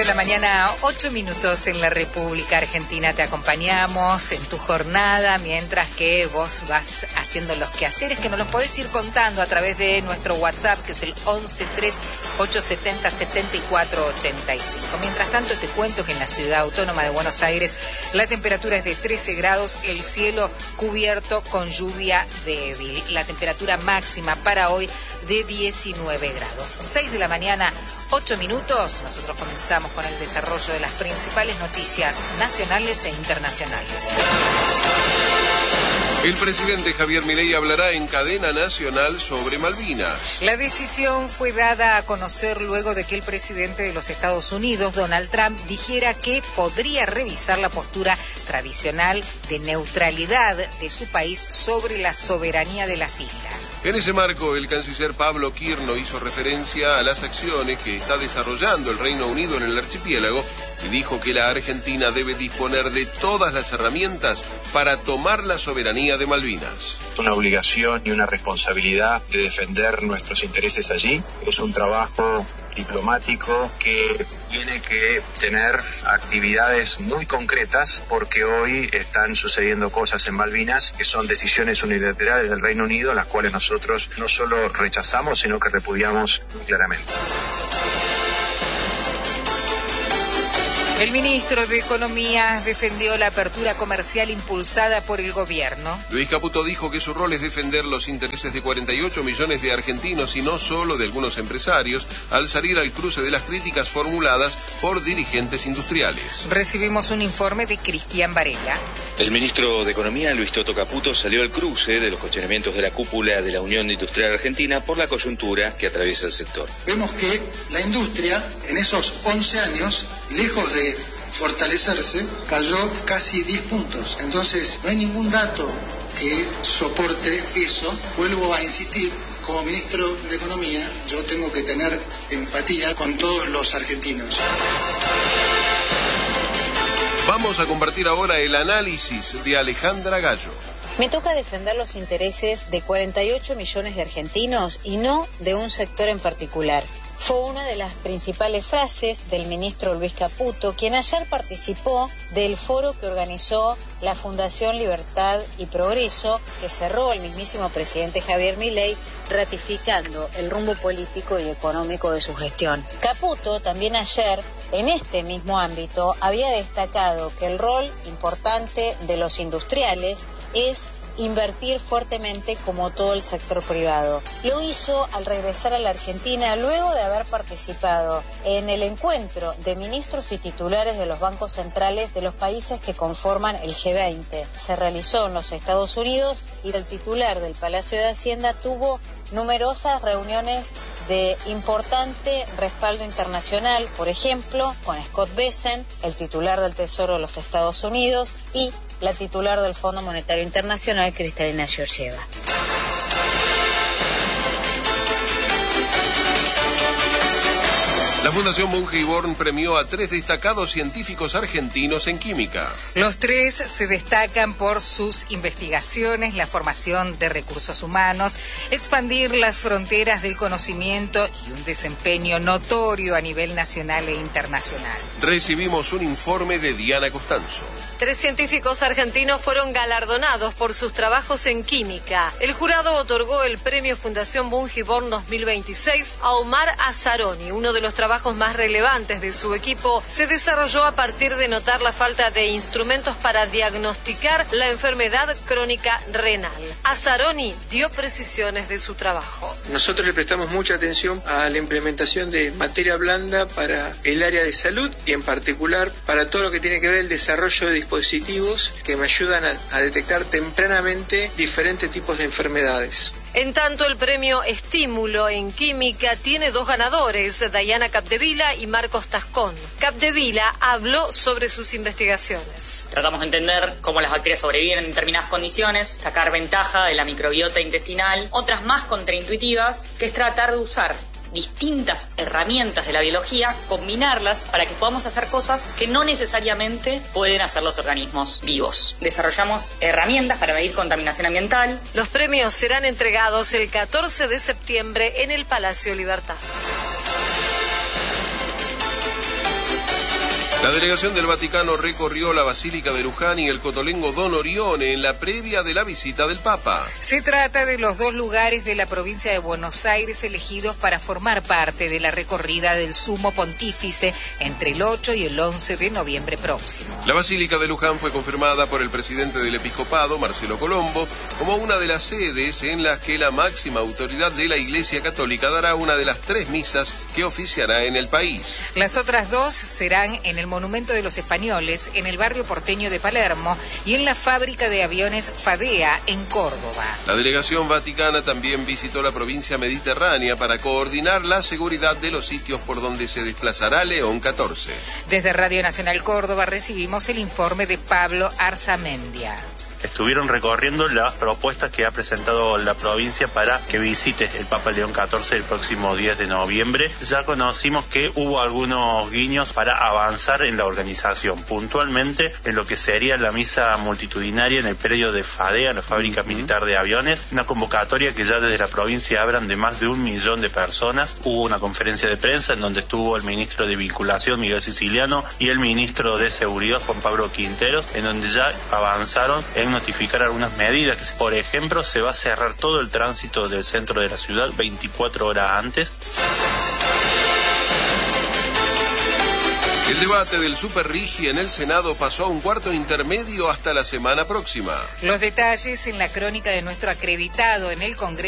de la mañana, 8 minutos en la República Argentina. Te acompañamos en tu jornada mientras que vos vas haciendo los quehaceres que nos los podés ir contando a través de nuestro WhatsApp, que es el 1138707485. Mientras tanto, te cuento que en la Ciudad Autónoma de Buenos Aires la temperatura es de 13 grados, el cielo cubierto con lluvia débil. La temperatura máxima para hoy de 19 grados. 6 de la mañana, 8 minutos. Nosotros comenzamos con el desarrollo de las principales noticias nacionales e internacionales. El presidente Javier Milei hablará en cadena nacional sobre Malvinas. La decisión fue dada a conocer luego de que el presidente de los Estados Unidos, Donald Trump, dijera que podría revisar la postura tradicional de neutralidad de su país sobre la soberanía de las islas. En ese marco, el canciller Pablo Quirno hizo referencia a las acciones que está desarrollando el Reino Unido en el archipiélago y dijo que la Argentina debe disponer de todas las herramientas para tomar la soberanía de Malvinas. Es una obligación y una responsabilidad de defender nuestros intereses allí. Es un trabajo diplomático que tiene que tener actividades muy concretas, porque hoy están sucediendo cosas en Malvinas que son decisiones unilaterales del Reino Unido, las cuales nosotros no solo rechazamos, sino que repudiamos muy claramente. El ministro de Economía defendió la apertura comercial impulsada por el gobierno. Luis Caputo dijo que su rol es defender los intereses de 48 millones de argentinos y no solo de algunos empresarios, al salir al cruce de las críticas formuladas por dirigentes industriales. Recibimos un informe de Cristian Varela. El ministro de Economía, Luis Toto Caputo, salió al cruce de los cuestionamientos de la cúpula de la Unión Industrial Argentina por la coyuntura que atraviesa el sector. Vemos que la industria en esos 11 años, lejos de fortalecerse, cayó casi 10 puntos. Entonces, no hay ningún dato que soporte eso. Vuelvo a insistir, como ministro de Economía, yo tengo que tener empatía con todos los argentinos. Vamos a compartir ahora el análisis de Alejandra Gallo. Me toca defender los intereses de 48 millones de argentinos y no de un sector en particular. Fue una de las principales frases del ministro Luis Caputo, quien ayer participó del foro que organizó la Fundación Libertad y Progreso, que cerró el mismísimo presidente Javier Milei, ratificando el rumbo político y económico de su gestión. Caputo también ayer, en este mismo ámbito, había destacado que el rol importante de los industriales es invertir fuertemente como todo el sector privado. Lo hizo al regresar a la Argentina luego de haber participado en el encuentro de ministros y titulares de los bancos centrales de los países que conforman el G20. Se realizó en los Estados Unidos y el titular del Palacio de Hacienda tuvo numerosas reuniones de importante respaldo internacional, por ejemplo, con Scott Bessent, el titular del Tesoro de los Estados Unidos, y la titular del Fondo Monetario Internacional, Kristalina Georgieva. La Fundación Bunge y Born premió a 3 destacados científicos argentinos en química. Los 3 se destacan por sus investigaciones, la formación de recursos humanos, expandir las fronteras del conocimiento y un desempeño notorio a nivel nacional e internacional. Recibimos un informe de Diana Costanzo. 3 científicos argentinos fueron galardonados por sus trabajos en química. El jurado otorgó el premio Fundación Bunge y Born 2026 a Omar Azzaroni. Uno de los trabajos más relevantes de su equipo se desarrolló a partir de notar la falta de instrumentos para diagnosticar la enfermedad crónica renal. Azzaroni dio precisiones de su trabajo. Nosotros le prestamos mucha atención a la implementación de materia blanda para el área de salud y en particular para todo lo que tiene que ver el desarrollo de dispositivos que me ayudan a detectar tempranamente diferentes tipos de enfermedades. En tanto, el premio Estímulo en Química tiene 2 ganadores, Dayana Capdevila y Marcos Tascón. Capdevila habló sobre sus investigaciones. Tratamos de entender cómo las bacterias sobreviven en determinadas condiciones, sacar ventaja de la microbiota intestinal, otras más contraintuitivas, que es tratar de usar distintas herramientas de la biología, combinarlas para que podamos hacer cosas que no necesariamente pueden hacer los organismos vivos. Desarrollamos herramientas para medir contaminación ambiental. Los premios serán entregados el 14 de septiembre en el Palacio Libertad. La delegación del Vaticano recorrió la Basílica de Luján y el Cotolengo Don Orione en la previa de la visita del Papa. Se trata de los dos lugares de la provincia de Buenos Aires elegidos para formar parte de la recorrida del Sumo Pontífice entre el 8 y el 11 de noviembre próximo. La Basílica de Luján fue confirmada por el presidente del Episcopado, Marcelo Colombo, como una de las sedes en las que la máxima autoridad de la Iglesia Católica dará una de las 3 misas que oficiará en el país. Las otras 2 serán en el Monumento de los Españoles, en el barrio porteño de Palermo y en la fábrica de aviones Fadea, en Córdoba. La delegación vaticana también visitó la provincia mediterránea para coordinar la seguridad de los sitios por donde se desplazará León XIV. Desde Radio Nacional Córdoba recibimos el informe de Pablo Arzamendia. Estuvieron recorriendo las propuestas que ha presentado la provincia para que visite el Papa León XIV el próximo 10 de noviembre. Ya conocimos que hubo algunos guiños para avanzar en la organización, puntualmente en lo que sería la misa multitudinaria en el predio de Fadea, la fábrica militar de aviones, una convocatoria que ya desde la provincia hablan de más de 1 millón de personas. Hubo una conferencia de prensa en donde estuvo el ministro de Vinculación, Miguel Siciliano, y el ministro de Seguridad, Juan Pablo Quinteros, en donde ya avanzaron en notificar algunas medidas, que por ejemplo se va a cerrar todo el tránsito del centro de la ciudad 24 horas antes. El debate del Super Rigi en el Senado pasó a un cuarto intermedio hasta la semana próxima. Los detalles en la crónica de nuestro acreditado en el Congreso.